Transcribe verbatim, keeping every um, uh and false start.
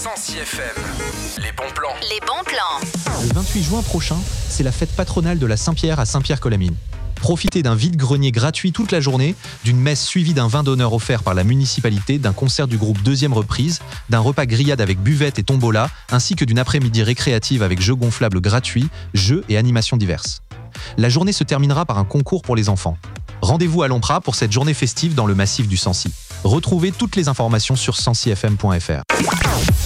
Sancy F M. Les bons plans. Les bons plans. Le vingt-huit juin prochain, c'est la fête patronale de la Saint-Pierre à Saint-Pierre-Colamine. Profitez d'un vide-grenier gratuit toute la journée, d'une messe suivie d'un vin d'honneur offert par la municipalité, d'un concert du groupe Deuxième Reprise, d'un repas grillade avec buvette et tombola, ainsi que d'une après-midi récréative avec jeux gonflables gratuits, jeux et animations diverses. La journée se terminera par un concours pour les enfants. Rendez-vous à l'Empra pour cette journée festive dans le massif du Sancy. Retrouvez toutes les informations sur sancy f m point f r.